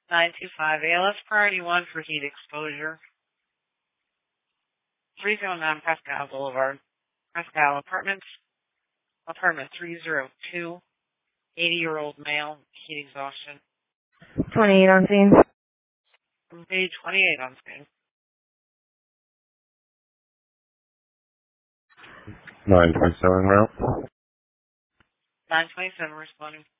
925 ALS priority 1 for heat exposure. 309 Pascal Boulevard. Pascal Apartments. Apartment 302. 80-year-old male, heat exhaustion. 28 on scene. Page 28 on scene. 927 route. 927 responding.